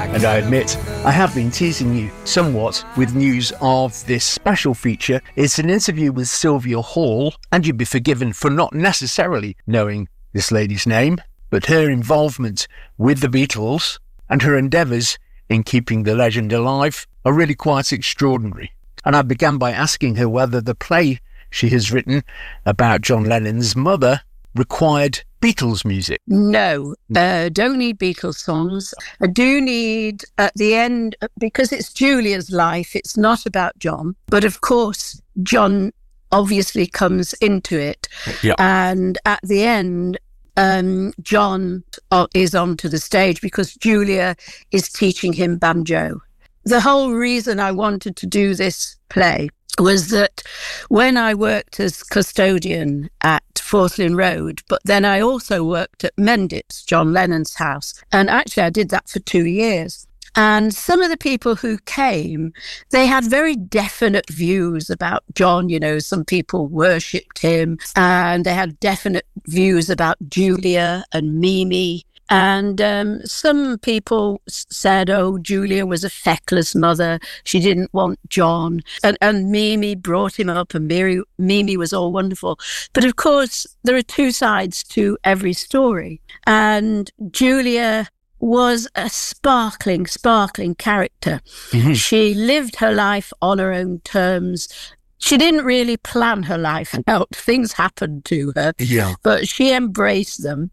And I admit, I have been teasing you somewhat with news of this special feature. It's an interview with Sylvia Hall, and you'd be forgiven for not necessarily knowing this lady's name, but her involvement with the Beatles and her endeavours in keeping the legend alive are really quite extraordinary. And I began by asking her whether the play she has written about John Lennon's mother required Beatles music. No, don't need Beatles songs. I do need at the end, because it's Julia's life, it's not about John. But of course, John obviously comes into it. Yeah. And at the end, John is onto the stage because Julia is teaching him banjo. The whole reason I wanted to do this play was that when I worked as custodian at Forthlin Road, but then I also worked at Mendip's, John Lennon's house. And actually I did that for 2 years. And some of the people who came, they had very definite views about John. You know, some people worshipped him and they had definite views about Julia and Mimi. And some people said, oh, Julia was a feckless mother. She didn't want John. And Mimi brought him up and Mimi was all wonderful. But of course, there are two sides to every story. And Julia was a sparkling character. Mm-hmm. She lived her life on her own terms. She didn't really plan her life out. Things happened to her, but she embraced them.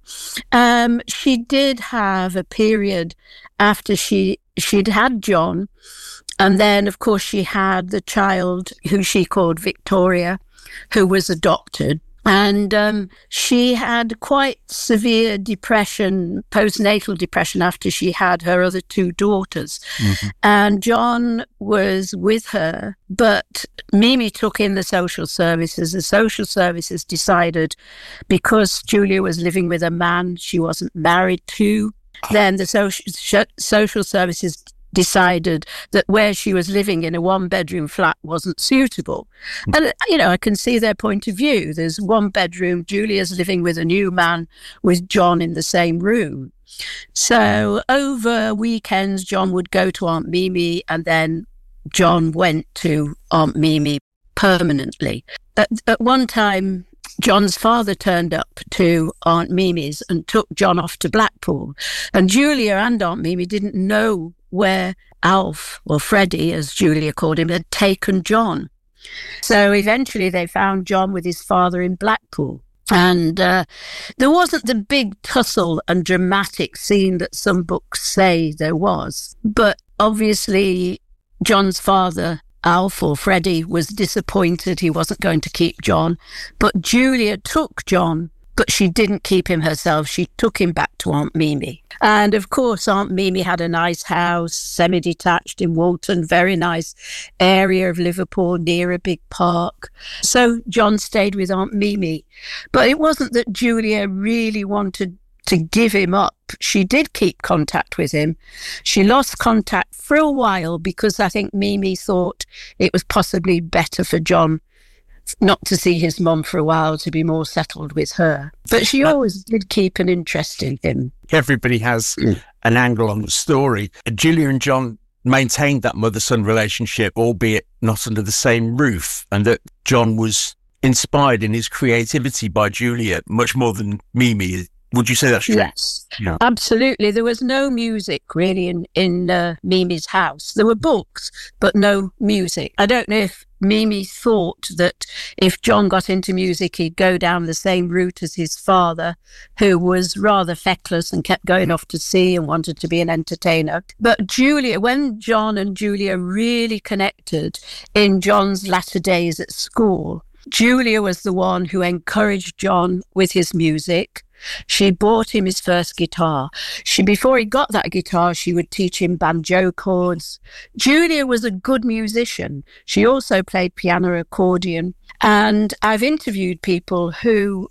She did have a period after she'd had John. And then, of course, she had the child who she called Victoria, who was adopted. And she had quite severe depression, postnatal depression, after she had her other two daughters. Mm-hmm. And John was with her, but Mimi took in the social services. The social services decided, because Julia was living with a man she wasn't married to, then the social services decided that where she was living in a one-bedroom flat wasn't suitable. And, you know, I can see their point of view. There's one bedroom, Julia's living with a new man with John in the same room. So over weekends, John would go to Aunt Mimi, and then John went to Aunt Mimi permanently. At one time, John's father turned up to Aunt Mimi's and took John off to Blackpool. And Julia and Aunt Mimi didn't know where Alf, or Freddie, as Julia called him, had taken John. So eventually they found John with his father in Blackpool. And there wasn't the big tussle and dramatic scene that some books say there was. But obviously John's father, Alf, or Freddie, was disappointed he wasn't going to keep John. But Julia took John, but she didn't keep him herself. She took him back to Aunt Mimi. And of course, Aunt Mimi had a nice house, semi-detached in Walton, very nice area of Liverpool, near a big park. So John stayed with Aunt Mimi. But it wasn't that Julia really wanted to give him up. She did keep contact with him. She lost contact for a while because I think Mimi thought it was possibly better for John not to see his mum for a while, to be more settled with her. But she always did keep an interest in him. Everybody has an angle on the story. Julia and John maintained that mother-son relationship, albeit not under the same roof, and that John was inspired in his creativity by Julia much more than Mimi. Would you say that's true? Yes, absolutely. There was no music really in Mimi's house. There were books, but no music. I don't know if Mimi thought that if John got into music, he'd go down the same route as his father, who was rather feckless and kept going off to sea and wanted to be an entertainer. But Julia, when John and Julia really connected in John's latter days at school, Julia was the one who encouraged John with his music. She bought him his first guitar. Before he got that guitar, she would teach him banjo chords. Julia was a good musician. She also played piano, accordion. And I've interviewed people who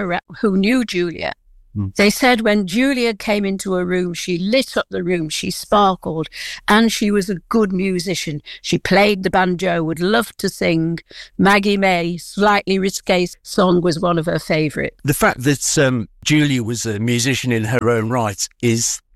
knew Julia. They said when Julia came into a room, she lit up the room, she sparkled, and she was a good musician. She played the banjo, would love to sing. Maggie May, Slightly Risque song was one of her favourites. The fact that Julia was a musician in her own right is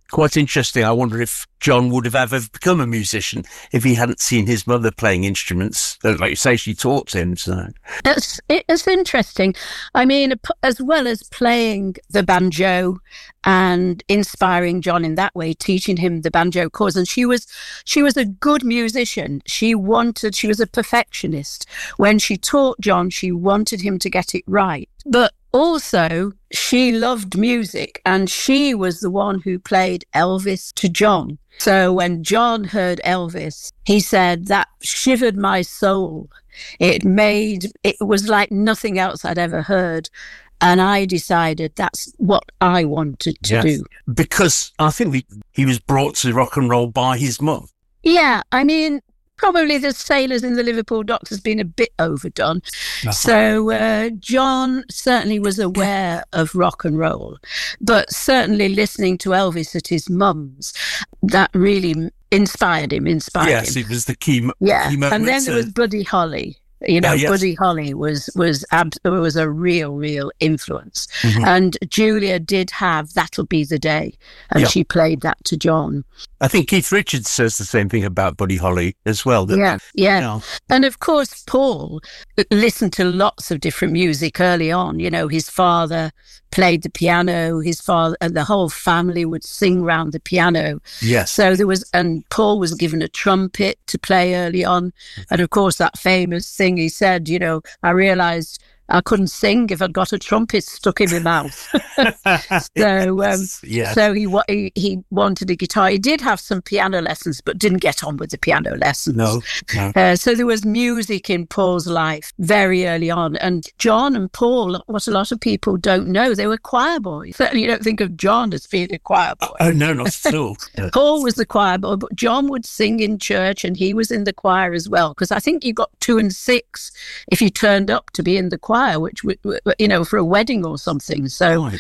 Quite interesting. I wonder if John would have ever become a musician if he hadn't seen his mother playing instruments. Like you say, she taught him. So it's interesting. I mean, as well as playing the banjo and inspiring John in that way, teaching him the banjo chords, and she was a good musician. She was a perfectionist. When she taught John, she wanted him to get it right. But also, she loved music, and she was the one who played Elvis to John. So when John heard Elvis, he said, that shivered my soul. It was like nothing else I'd ever heard. And I decided that's what I wanted to do. Because I think he was brought to rock and roll by his mum. Yeah, I mean, probably the Sailors in the Liverpool Docks has been a bit overdone. Uh-huh. So John certainly was aware of rock and roll, but certainly listening to Elvis at his mum's, that really inspired him. Yes, it was the key moment. And then there was Buddy Holly. Buddy Holly was a real influence. Mm-hmm. And Julia did have That'll Be the Day, and she played that to John. I think Keith Richards says the same thing about Buddy Holly as well. Yeah. And of course, Paul listened to lots of different music early on. His father played the piano, his father and the whole family would sing round the piano. Yes. So and Paul was given a trumpet to play early on. And of course, that famous thing he said, I realized I couldn't sing if I'd got a trumpet stuck in my mouth. So he wanted a guitar. He did have some piano lessons, but didn't get on with the piano lessons. No. So there was music in Paul's life very early on. And John and Paul, what a lot of people don't know, they were choir boys. Certainly you don't think of John as being a choir boy. Oh, no, not at all. Paul was the choir boy, but John would sing in church, and he was in the choir as well. Because I think you got 2 and 6 if you turned up to be in the choir, which for a wedding or something. So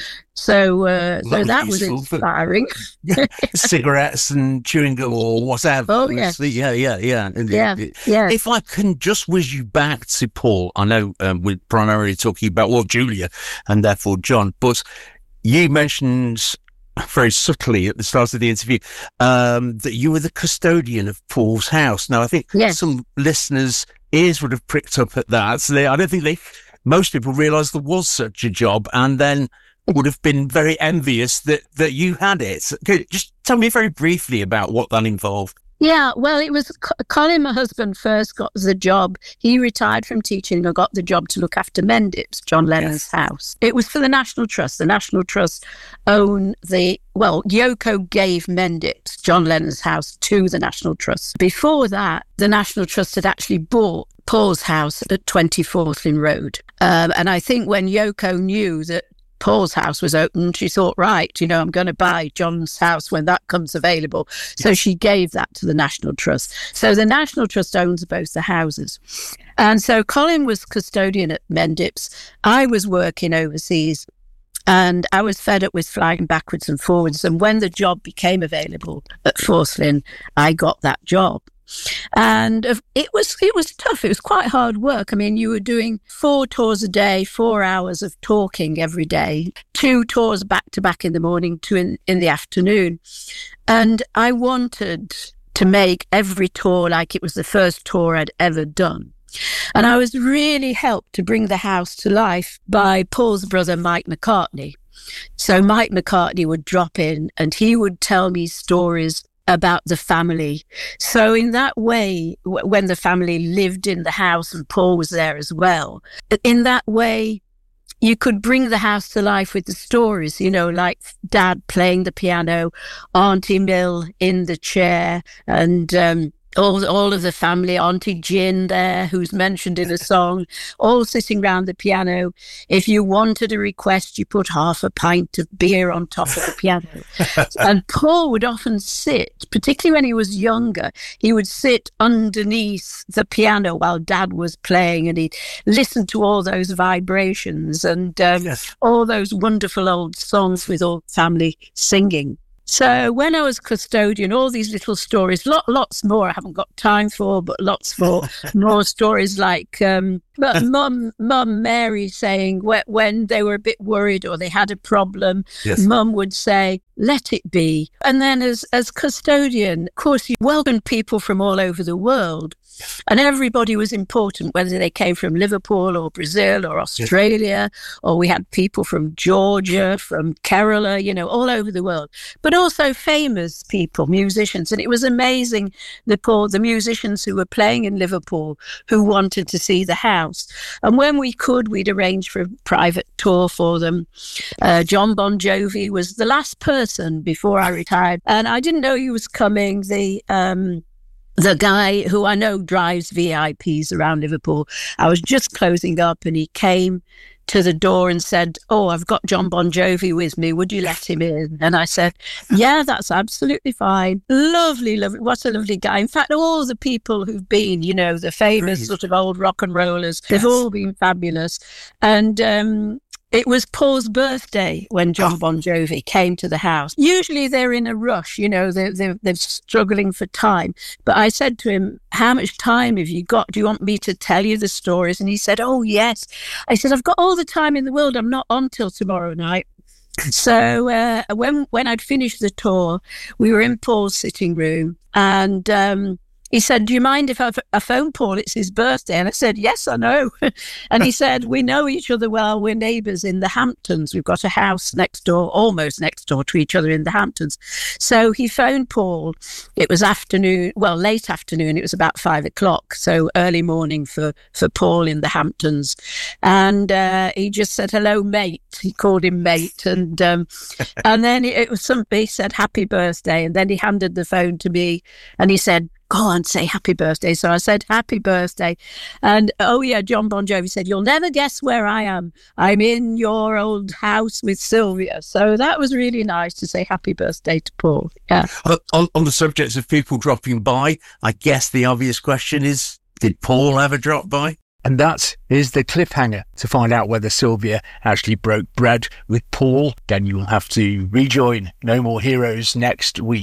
that was inspiring. Cigarettes and chewing gum or whatever. Oh yes. Yeah. If I can just whiz you back to Paul, I know we're primarily talking about Julia and therefore John, but you mentioned very subtly at the start of the interview that you were the custodian of Paul's house. Now I think some listeners' ears would have pricked up at that. So I don't think most people realised there was such a job, and then would have been very envious that you had it. Just tell me very briefly about what that involved. Yeah, well, it was Colin, my husband, first got the job. He retired from teaching and got the job to look after Mendips, John Lennon's house. It was for the National Trust. The National Trust owned Yoko gave Mendips, John Lennon's house, to the National Trust. Before that, the National Trust had actually bought Paul's house at 20 Forthlin Road. And I think when Yoko knew that Paul's house was open, she thought, right, I'm going to buy John's house when that comes available. So she gave that to the National Trust. So the National Trust owns both the houses. And so Colin was custodian at Mendips. I was working overseas, and I was fed up with flying backwards and forwards. And when the job became available at Forthlin, I got that job. And it was tough. It was quite hard work. I mean, you were doing 4 tours a day, 4 hours of talking every day, 2 tours back to back in the morning, 2 in the afternoon. And I wanted to make every tour like it was the first tour I'd ever done. And I was really helped to bring the house to life by Paul's brother, Mike McCartney. So Mike McCartney would drop in and he would tell me stories about the family. So in that way, when the family lived in the house and Paul was there as well, in that way, you could bring the house to life with the stories, like Dad playing the piano, Auntie Mill in the chair, and all of the family, Auntie Gin there, who's mentioned in a song, all sitting round the piano. If you wanted a request, you put half a pint of beer on top of the piano. And Paul would often sit, particularly when he was younger, he would sit underneath the piano while Dad was playing, and he'd listen to all those vibrations and all those wonderful old songs with all family singing. So when I was custodian, all these little stories, lots more I haven't got time for, but lots more stories like but Mum Mary saying when they were a bit worried or they had a problem, Yes. Mum would say, let it be. And then as custodian, of course, you welcomed people from all over the world. And everybody was important, whether they came from Liverpool or Brazil or Australia, or we had people from Georgia, from Kerala, all over the world, but also famous people, musicians. And it was amazing, the musicians who were playing in Liverpool who wanted to see the house. And when we could, we'd arrange for a private tour for them. John Bon Jovi was the last person before I retired. And I didn't know he was coming. The guy who I know drives VIPs around Liverpool, I was just closing up and he came to the door and said, oh, I've got John Bon Jovi with me. Would you let him in? And I said, yeah, that's absolutely fine. Lovely. What a lovely guy. In fact, all the people who've been, the famous sort of old rock and rollers, they've all been fabulous. And it was Paul's birthday when John Bon Jovi came to the house. Usually they're in a rush, they're struggling for time. But I said to him, how much time have you got? Do you want me to tell you the stories? And he said, oh, yes. I said, I've got all the time in the world. I'm not on till tomorrow night. So when I'd finished the tour, we were in Paul's sitting room and he said, do you mind if I phone Paul? It's his birthday. And I said, yes, I know. And he said, we know each other well. We're neighbours in the Hamptons. We've got a house next door, almost next door to each other in the Hamptons. So he phoned Paul. It was late afternoon. It was about 5:00. So early morning for Paul in the Hamptons. And he just said, hello, mate. He called him mate. And then it was somebody said, happy birthday. And then he handed the phone to me and he said, go on, say happy birthday. So I said, happy birthday. And, oh, yeah, John Bon Jovi said, you'll never guess where I am. I'm in your old house with Sylvia. So that was really nice to say happy birthday to Paul. Yeah. On the subject of people dropping by, I guess the obvious question is, did Paul ever drop by? And that is the cliffhanger to find out whether Sylvia actually broke bread with Paul. Then you will have to rejoin No More Heroes next week.